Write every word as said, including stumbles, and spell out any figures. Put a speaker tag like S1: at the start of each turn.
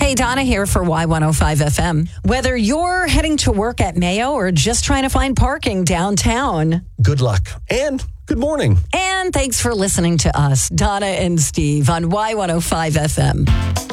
S1: Hey, Donna here for Y one oh five F M. Whether you're heading to work at Mayo or just trying to find parking downtown,
S2: good luck and good morning.
S1: And thanks for listening to us, Donna and Steve, on Y one oh five F M.